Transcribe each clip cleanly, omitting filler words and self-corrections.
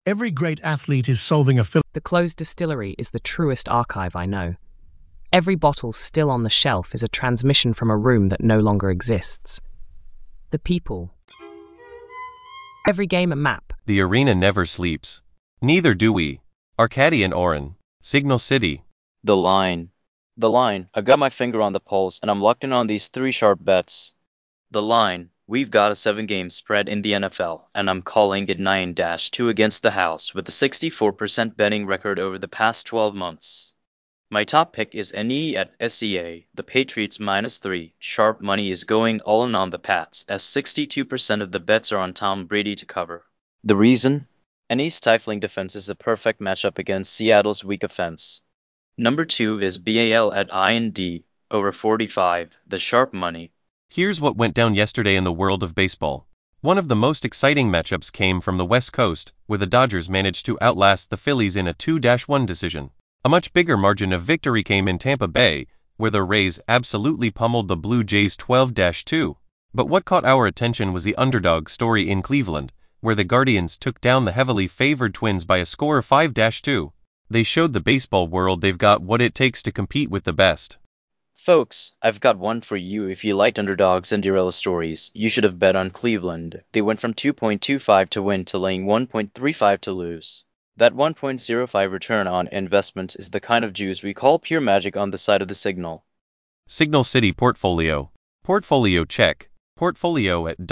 Every great athlete is solving a The closed distillery is the truest archive I know. Every bottle still on the shelf is a transmission from a room that no longer exists. The people. Every game a map. The arena never sleeps. Neither do we. Arcady and Oren. Signal City. The line. The line. I've got my finger on the pulse, and I'm locked in on these 3 sharp bets. The line. We've got a 7-game spread in the NFL, and I'm calling it 9-2 against the house with a 64% betting record over the past 12 months. My top pick is NE at SEA, the Patriots -3. Sharp money is going all in on the Pats, as 62% of the bets are on Tom Brady to cover. The reason? NE's stifling defense is a perfect matchup against Seattle's weak offense. Number 2 is BAL at IND, over 45, the sharp money. Here's what went down yesterday in the world of baseball. One of the most exciting matchups came from the West Coast, where the Dodgers managed to outlast the Phillies in a 2-1 decision. A much bigger margin of victory came in Tampa Bay, where the Rays absolutely pummeled the Blue Jays 12-2. But what caught our attention was the underdog story in Cleveland, where the Guardians took down the heavily favored Twins by a score of 5-2. They showed the baseball world they've got what it takes to compete with the best. Folks, I've got one for you. If you liked underdog Cinderella stories, you should have bet on Cleveland. They went from 2.25 to win to laying 1.35 to lose. That 1.05 return on investment is the kind of juice we call pure magic on the side of the signal. Signal City Portfolio. Portfolio check. Portfolio at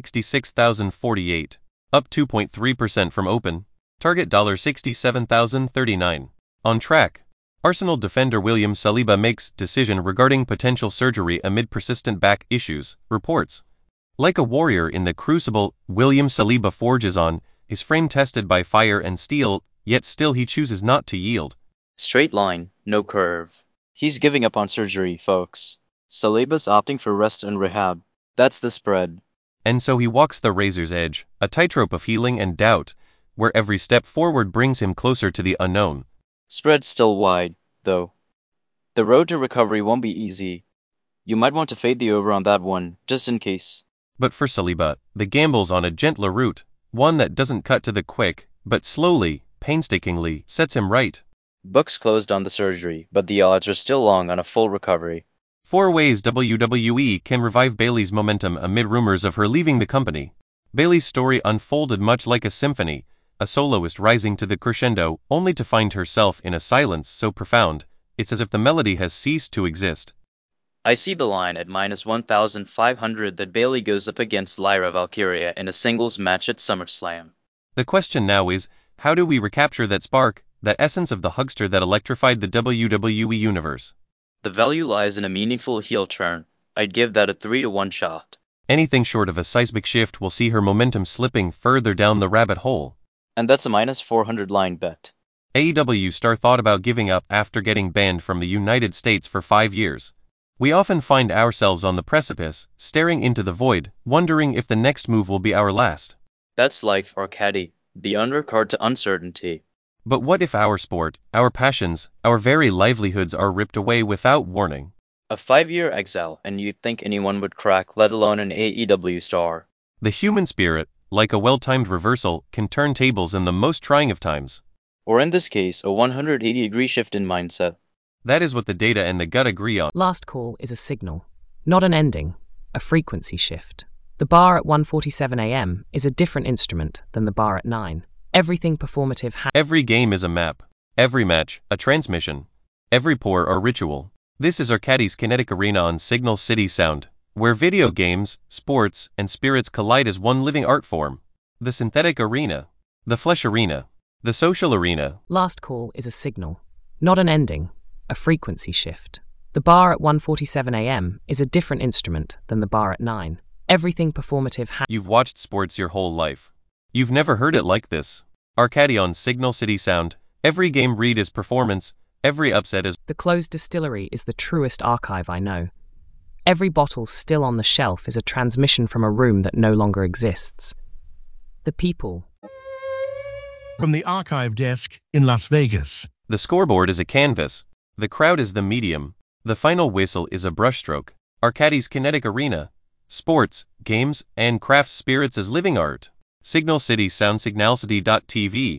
$66,048. Up 2.3% from open. Target $67,039. On track. Arsenal defender William Saliba makes decision regarding potential surgery amid persistent back issues, reports. Like a warrior in the crucible, William Saliba forges on, his frame tested by fire and steel, yet still he chooses not to yield. Straight line, no curve. He's giving up on surgery, folks. Saliba's opting for rest and rehab. That's the spread. And so he walks the razor's edge, a tightrope of healing and doubt, where every step forward brings him closer to the unknown. Spread's still wide, though. The road to recovery won't be easy. You might want to fade the over on that one, just in case. But for Saliba, the gamble's on a gentler route, one that doesn't cut to the quick, but slowly, painstakingly, sets him right. Books closed on the surgery, but the odds are still long on a full recovery. 4 ways WWE can revive Bayley's momentum amid rumors of her leaving the company. Bayley's story unfolded much like a symphony, a soloist rising to the crescendo, only to find herself in a silence so profound, it's as if the melody has ceased to exist. I see the line at -1,500 that Bayley goes up against Lyra Valkyria in a singles match at SummerSlam. The question now is, how do we recapture that spark, that essence of the hugster that electrified the WWE universe? The value lies in a meaningful heel turn. I'd give that a 3-1 shot. Anything short of a seismic shift will see her momentum slipping further down the rabbit hole. And that's a -400 line bet. AEW star thought about giving up after getting banned from the United States for 5 years. We often find ourselves on the precipice, staring into the void, wondering if the next move will be our last. That's life, Arcady, the undercard to uncertainty. But what if our sport, our passions, our very livelihoods are ripped away without warning? A 5-year exile, and you'd think anyone would crack, let alone an AEW star. The human spirit, like a well-timed reversal, can turn tables in the most trying of times. Or in this case, a 180-degree shift in mindset. That is what the data and the gut agree on. Last call is a signal, not an ending, a frequency shift. The bar at 1:47 a.m. is a different instrument than the bar at 9. Everything performative Every game is a map. Every match, a transmission. Every pour, a ritual. This is Arcady's Kinetic Arena on Signal City Sound, where video games, sports, and spirits collide as one living art form. The synthetic arena. The flesh arena. The social arena. Last call is a signal, not an ending, a frequency shift. The bar at 1:47 a.m. is a different instrument than the bar at 9. Everything performative You've watched sports your whole life. You've never heard it like this. Arcady on Signal City Sound. Every game read is performance, every upset is... The closed distillery is the truest archive I know. Every bottle still on the shelf is a transmission from a room that no longer exists. The people. From the archive desk in Las Vegas. The scoreboard is a canvas. The crowd is the medium. The final whistle is a brushstroke. Arcady's Kinetic Arena. Sports, games, and craft spirits as living art. Signal City Sound Signalcity.tv